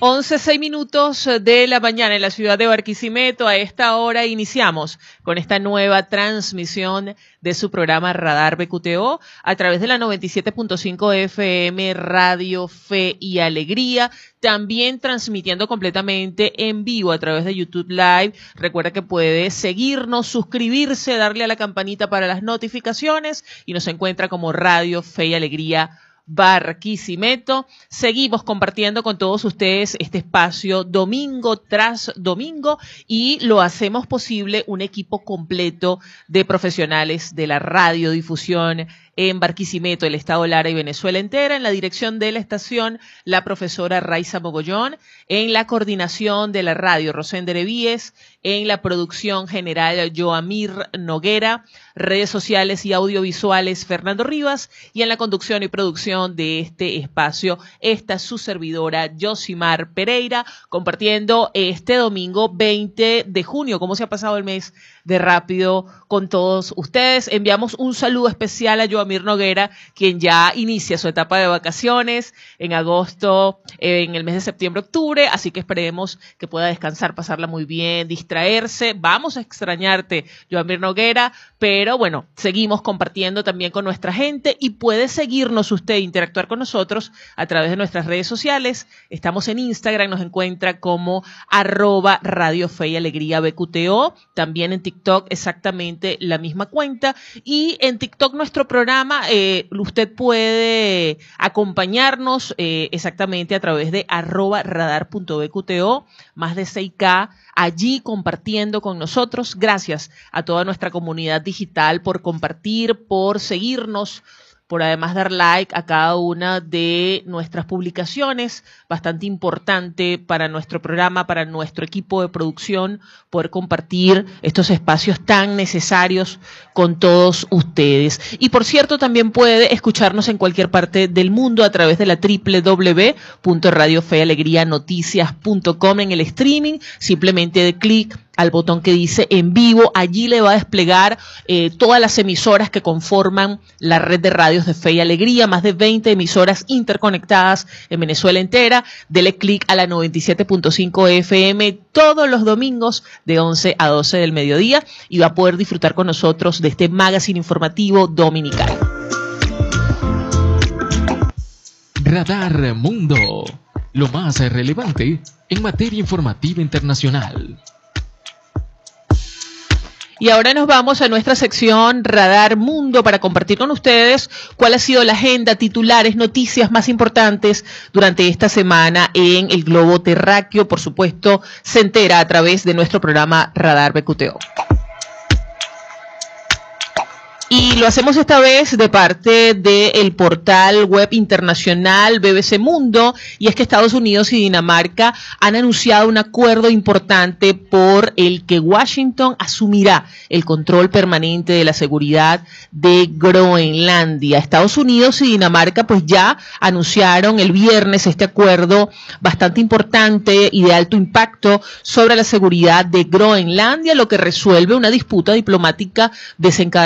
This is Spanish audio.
11:06 de la mañana en la ciudad de Barquisimeto. A esta hora iniciamos con esta nueva transmisión de su programa Radar BQTO a través de la 97.5 FM Radio Fe y Alegría, también transmitiendo completamente en vivo a través de YouTube Live. Recuerda que puede seguirnos, suscribirse, darle a la campanita para las notificaciones y nos encuentra como Radio Fe y Alegría Barquisimeto. Seguimos compartiendo con todos ustedes este espacio domingo tras domingo y lo hacemos posible un equipo completo de profesionales de la radiodifusión en Barquisimeto, el estado Lara y Venezuela entera. En la dirección de la estación, la profesora Raiza Mogollón; en la coordinación de la radio, Rosender Evíes; en la producción general, Joamir Noguera; redes sociales y audiovisuales, Fernando Rivas; y en la conducción y producción de este espacio, esta su servidora, Yosimar Pereira, compartiendo este domingo 20 de junio. ¿Cómo se ha pasado el mes de rápido con todos ustedes? Enviamos un saludo especial a Joamir Noguera, quien ya inicia su etapa de vacaciones en agosto, en el mes de septiembre-octubre, así que esperemos que pueda descansar, pasarla muy bien, distraerse. Vamos a extrañarte, Joamir Noguera, pero bueno, seguimos compartiendo también con nuestra gente y puede seguirnos usted, interactuar con nosotros a través de nuestras redes sociales. Estamos en Instagram, nos encuentra como @Radio Fe y Alegría BQTO, también en TikTok exactamente la misma cuenta, y en TikTok nuestro programa, usted puede acompañarnos exactamente a través de @radar.bqto, más de 6K allí compartiendo con nosotros. Gracias a toda nuestra comunidad digital por compartir, por seguirnos, por además dar like a cada una de nuestras publicaciones. Bastante importante para nuestro programa, para nuestro equipo de producción, poder compartir estos espacios tan necesarios con todos ustedes. Y por cierto, también puede escucharnos en cualquier parte del mundo a través de la www.radiofealegrianoticias.com en el streaming. Simplemente de clic al botón que dice en vivo, allí le va a desplegar todas las emisoras que conforman la red de radios de Fe y Alegría, más de 20 emisoras interconectadas en Venezuela entera. Dele clic a la 97.5 FM todos los domingos de 11 a 12 del mediodía y va a poder disfrutar con nosotros de este magazine informativo dominical. Radar Mundo, lo más relevante en materia informativa internacional. Y ahora nos vamos a nuestra sección Radar Mundo para compartir con ustedes cuál ha sido la agenda, titulares, noticias más importantes durante esta semana en el globo terráqueo. Por supuesto, se entera a través de nuestro programa Radar BQTO. Y lo hacemos esta vez de parte del portal web internacional BBC Mundo, y es que Estados Unidos y Dinamarca han anunciado un acuerdo importante por el que Washington asumirá el control permanente de la seguridad de Groenlandia. Estados Unidos y Dinamarca pues ya anunciaron el viernes este acuerdo bastante importante y de alto impacto sobre la seguridad de Groenlandia, lo que resuelve una disputa diplomática desencadenada